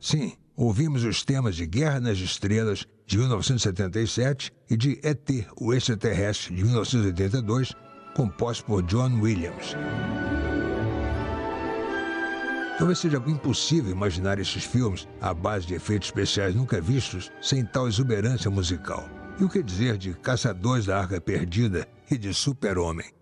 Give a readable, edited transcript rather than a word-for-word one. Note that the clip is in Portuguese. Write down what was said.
Sim, ouvimos os temas de Guerra nas Estrelas, de 1977, e de E.T., o Extraterrestre, de 1982, composto por John Williams. Talvez seja impossível imaginar esses filmes à base de efeitos especiais nunca vistos sem tal exuberância musical. E o que dizer de Caçadores da Arca Perdida e de Super-Homem?